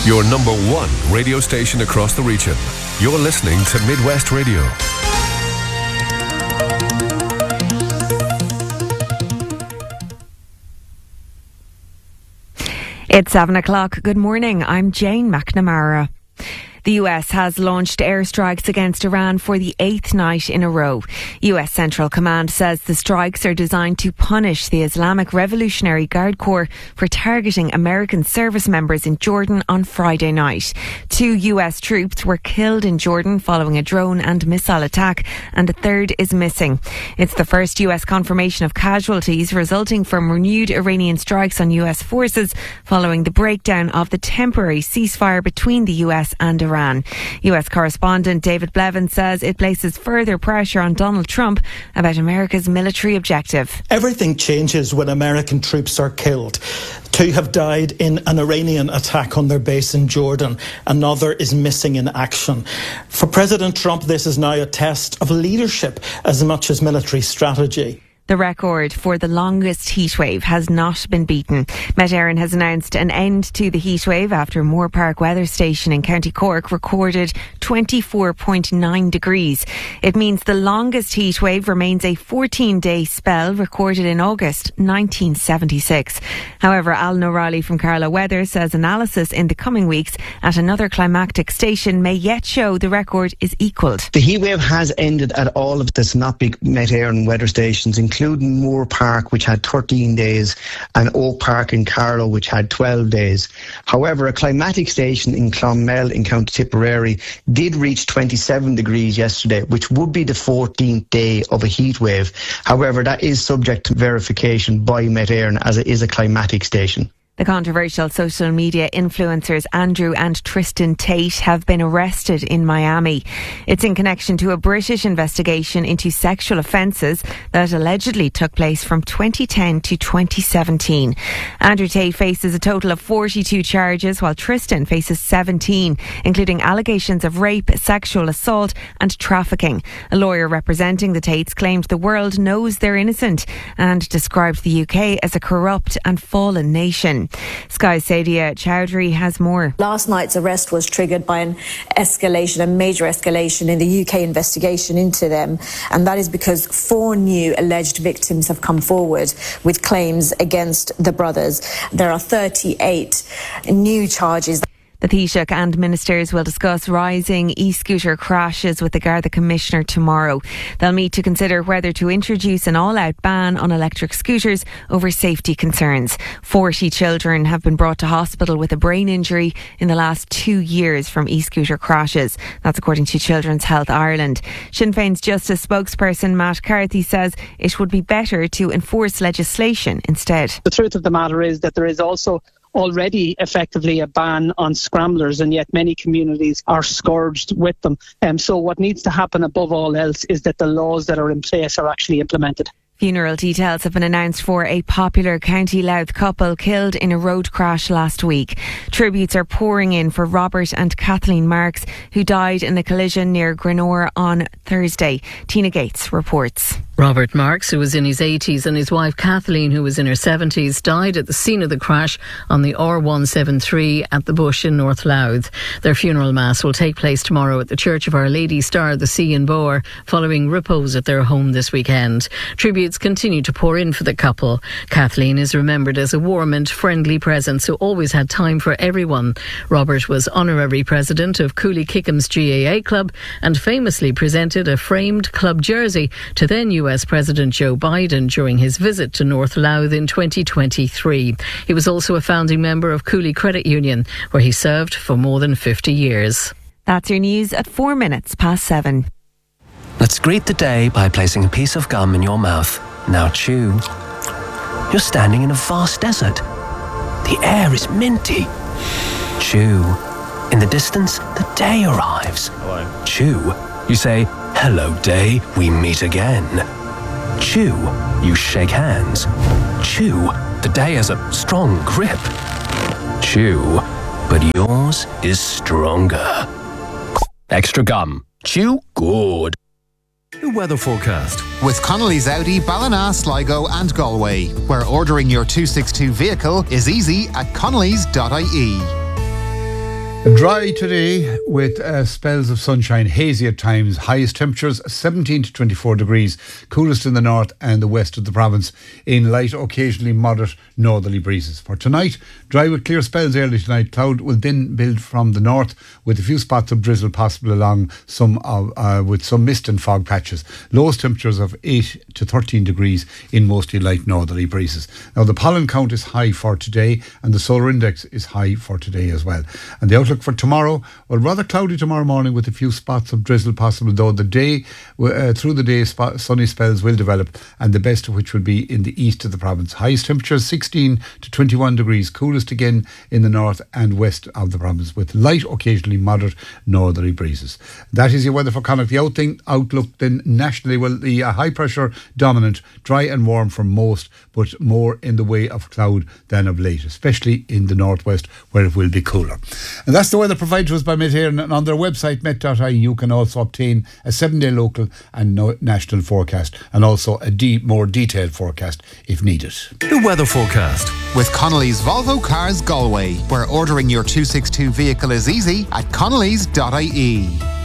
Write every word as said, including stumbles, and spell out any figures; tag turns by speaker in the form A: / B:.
A: Your number one radio station across the region. You're listening to Midwest Radio.
B: It's seven o'clock. Good morning. I'm Jane McNamara. The U S has launched airstrikes against Iran for the eighth night in a row. U S Central Command says the strikes are designed to punish the Islamic Revolutionary Guard Corps for targeting American service members in Jordan on Friday night. Two U S troops were killed in Jordan following a drone and missile attack, and a third is missing. It's the first U S confirmation of casualties resulting from renewed Iranian strikes on U S forces following the breakdown of the temporary ceasefire between the U S and Iran. Iran. U S correspondent David Blevins says it places further pressure on Donald Trump about America's military objective.
C: Everything changes when American troops are killed. Two have died in an Iranian attack on their base in Jordan. Another is missing in action. For President Trump, this is now a test of leadership as much as military strategy.
B: The record for the longest heatwave has not been beaten. Met Éireann has announced an end to the heatwave after Moore Park Weather Station in County Cork recorded twenty-four point nine degrees. It means the longest heatwave remains a fourteen-day spell recorded in August nineteen seventy-six. However, Alan O'Reilly from Carlow Weather says analysis in the coming weeks at another climactic station may yet show the record is equalled.
D: The heatwave has ended at all of the synoptic Met Éireann weather stations, including including Moore Park, which had thirteen days, and Oak Park in Carlow, which had twelve days. However, a climatic station in Clonmel in County Tipperary did reach twenty-seven degrees yesterday, which would be the fourteenth day of a heat wave. However, that is subject to verification by Met Éireann as it is a climatic station.
B: The controversial social media influencers Andrew and Tristan Tate have been arrested in Miami. It's in connection to a British investigation into sexual offences that allegedly took place from twenty ten to twenty seventeen. Andrew Tate faces a total of forty-two charges, while Tristan faces seventeen, including allegations of rape, sexual assault and trafficking. A lawyer representing the Tates claimed the world knows they're innocent and described the U K as a corrupt and fallen nation. Sky's Sadia Chowdhury has more.
E: Last night's arrest was triggered by an escalation, a major escalation in the U K investigation into them, and that is because four new alleged victims have come forward with claims against the brothers. There are thirty-eight new charges.
B: The Taoiseach and ministers will discuss rising e-scooter crashes with the Garda Commissioner tomorrow. They'll meet to consider whether to introduce an all-out ban on electric scooters over safety concerns. forty children have been brought to hospital with a brain injury in the last two years from e-scooter crashes. That's according to Children's Health Ireland. Sinn Féin's Justice spokesperson Matt Carthy says it would be better to enforce legislation instead.
F: The truth of the matter is that there is also already effectively a ban on scramblers, and yet many communities are scourged with them. Um, so what needs to happen above all else is that the laws that are in place are actually implemented.
B: Funeral details have been announced for a popular County Louth couple killed in a road crash last week. Tributes are pouring in for Robert and Kathleen Marks, who died in a collision near Grenore on Thursday. Tina Gates reports.
G: Robert Marks, who was in his eighties, and his wife Kathleen, who was in her seventies, died at the scene of the crash on the R one seventy-three at the Bush in North Louth. Their funeral mass will take place tomorrow at the Church of Our Lady Star of the Sea in Boer, following repose at their home this weekend. Tributes continue to pour in for the couple. Kathleen is remembered as a warm and friendly presence who always had time for everyone. Robert was honorary president of Cooley Kickham's G A A club and famously presented a framed club jersey to then U S President Joe Biden during his visit to North Louth in twenty twenty-three. He was also a founding member of Cooley Credit Union, where he served for more than fifty years.
B: That's your news at four minutes past seven.
H: Let's greet the day by placing a piece of gum in your mouth. Now chew. You're standing in a vast desert. The air is minty. Chew. In the distance, the day arrives. Hello. Chew. You say, "Hello, day, we meet again." Chew. You shake hands. Chew. The day has a strong grip. Chew. But yours is stronger. Extra gum. Chew good.
A: The weather forecast
I: with Connolly's Audi, Ballina, Sligo and Galway, where ordering your two sixty-two vehicle is easy at connellys dot I E.
J: Dry today with uh, spells of sunshine, hazy at times, highest temperatures seventeen to twenty-four degrees, coolest in the north and the west of the province, in light, occasionally moderate northerly breezes. For tonight, dry with clear spells early tonight, cloud will then build from the north with a few spots of drizzle possible along some of, uh, with some mist and fog patches. Lowest temperatures of eight to thirteen degrees in mostly light northerly breezes. Now the pollen count is high for today and the solar index is high for today as well. And the outlook for tomorrow, well, rather cloudy tomorrow morning with a few spots of drizzle possible, though the day, uh, through the day, spot, sunny spells will develop, and the best of which will be in the east of the province. Highest temperatures sixteen to twenty-one degrees, coolest again in the north and west of the province, with light, occasionally moderate northerly breezes. That is your weather for Connacht. The out thing, outlook then nationally, well, the uh, high pressure dominant, dry and warm for most, but more in the way of cloud than of late, especially in the northwest where it will be cooler. And that's the weather provided to us by Met Éireann, and on their website met dot I E you can also obtain a seven-day local and no, national forecast, and also a de- more detailed forecast if needed.
A: The weather forecast
I: with Connolly's Volvo Cars Galway, where ordering your two sixty-two vehicle is easy at connellys dot I E.